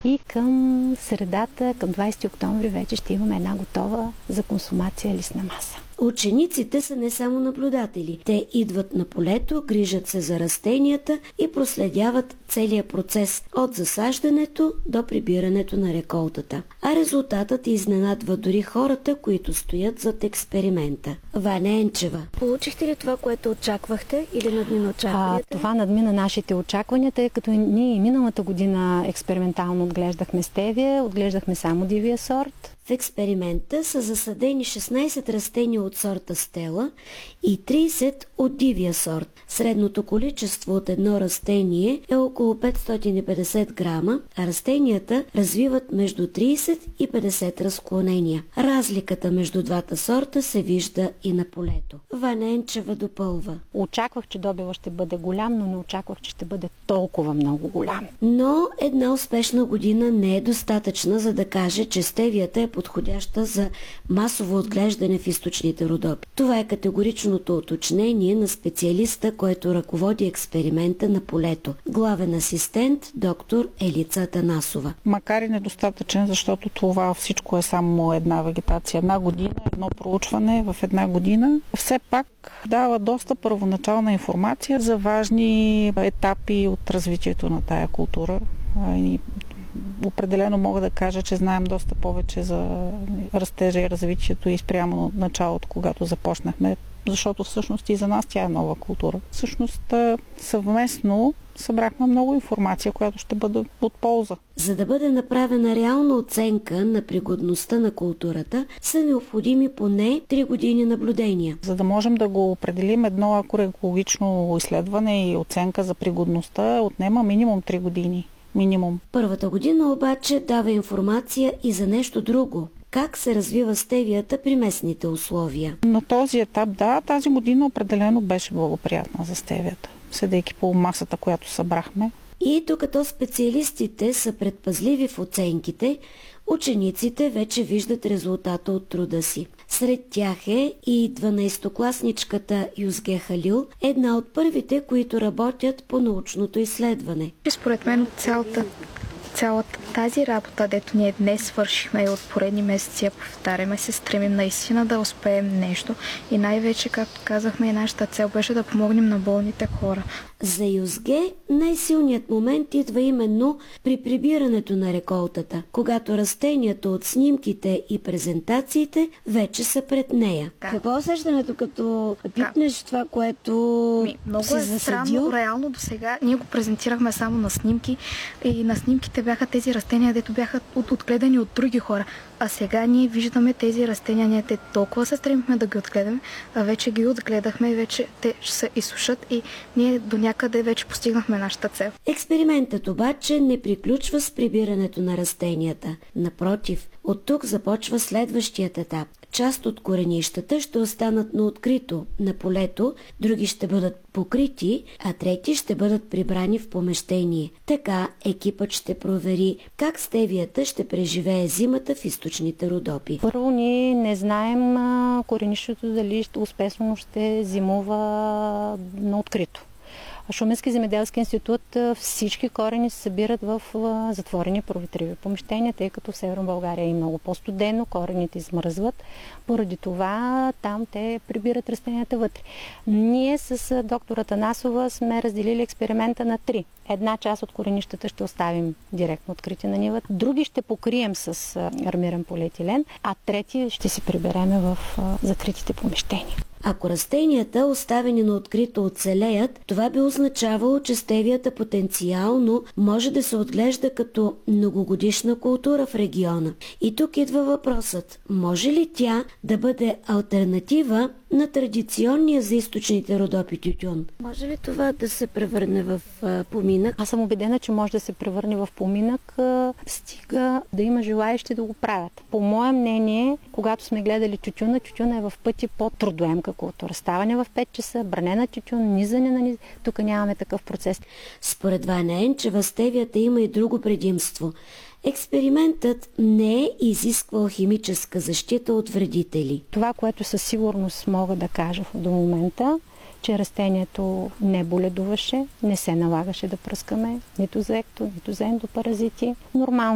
и към средата, към 20 октомври вече ще имаме една готова за консумация листна маса. Учениците са не само наблюдатели. Те идват на полето, грижат се за растенията и проследяват целия процес от засаждането до прибирането на реколтата. А резултатът изненадва дори хората, които стоят зад експеримента. Ваня Енчева. Получихте ли това, което очаквахте или надмина очакванията? Това надмина нашите очаквания, тъй като ние и миналата година експериментално отглеждахме стевия, отглеждахме само дивия сорт. В експеримента са засадени 16 растения от сорта Стела и 30 от дивия сорт. Средното количество от едно растение е около 550 грама, а растенията развиват между 30 и 50 разклонения. Разликата между двата сорта се вижда и на полето. Ваня Енчева допълва. Очаквах, че добива ще бъде голям, но не очаквах, че ще бъде толкова много голям. Но една успешна година не е достатъчна, за да каже, че стевията е подходяща за масово отглеждане в източните Родопи. Това е категоричното уточнение на специалиста, който ръководи експеримента на полето. Главен асистент доктор Елица Атанасова. Макар и недостатъчен, защото това всичко е само една вегетация. Една година, едно проучване в една година. Все пак дава доста първоначална информация за важни етапи от развитието на тая култура. Определено мога да кажа, че знаем доста повече за растежа и развитието и спрямо началото, когато започнахме, защото всъщност и за нас тя е нова култура. Всъщност съвместно събрахме много информация, която ще бъде от полза. За да бъде направена реална оценка на пригодността на културата, са необходими поне 3 години наблюдения. За да можем да го определим, едно агроекологично изследване и оценка за пригодността отнема минимум 3 години. Минимум. Първата година обаче дава информация и за нещо друго. Как се развива стевията при местните условия? На този етап, тази година определено беше благоприятна за стевията, седейки по масата, която събрахме. И докато специалистите са предпазливи в оценките, учениците вече виждат резултата от труда си. Сред тях е и 12-класничката Юзге Халил, една от първите, които работят по научното изследване. Според мен цялата тази работа, дето ние днес свършихме и от поредни месеци я повтаряме, се стремим наистина да успеем нещо и най-вече, както казахме, и нашата цел беше да помогнем на болните хора. За Юзге най-силният момент идва именно при прибирането на реколтата, когато растенията от снимките и презентациите вече са пред нея. Да. Какво е усещането, като пипнеш това, което много си засадил? Странно, реално до сега ние го презентирахме само на снимки и на снимките бяха тези растения, дето бяха отгледани от други хора. А сега ние виждаме тези растения, ние те толкова се стремихме да ги отгледаме, а вече ги отгледахме и вече те ще се изсушат и ние до някъде вече постигнахме нашата цел. Експериментът обаче не приключва с прибирането на растенията. Напротив, от тук започва следващият етап. Част от коренищата ще останат на открито, на полето, други ще бъдат покрити, а трети ще бъдат прибрани в помещение. Така екипът ще провери как стевията ще преживее зимата в източните Родопи. Първо ние не знаем коренището дали успешно ще зимува на открито. Шуменски земеделски институт всички корени се събират в затворени проветриви помещения, тъй като в Северна България е много по-студено, корените измръзват. Поради това там те прибират растенията вътре. Ние с доктор Атанасова сме разделили експеримента на 3. Една част от коренищата ще оставим директно открити на нивата, други ще покрием с армиран полиетилен, а трети ще си прибереме в закритите помещения. Ако растенията, оставени на открито, оцелеят, това би означавало, че стевията потенциално може да се отглежда като многогодишна култура в региона. И тук идва въпросът: може ли тя да бъде алтернатива на традиционния за източните Родопи тютюн? Може ли това да се превърне в поминък? Аз съм убедена, че може да се превърне в поминък, стига да има желаещи да го правят. По мое мнение, когато сме гледали тютюна е в пъти по-трудоемка култура. Ставане в 5 часа, бране на тютюн, низане на низ. Тук нямаме такъв процес. Според Ваня Енчева, стевията има и друго предимство. Експериментът не е изисквал химическа защита от вредители. Това, което със сигурност мога да кажа до момента, че растението не боледуваше, не се налагаше да пръскаме нито за екто, нито за ендопаразити. Нормално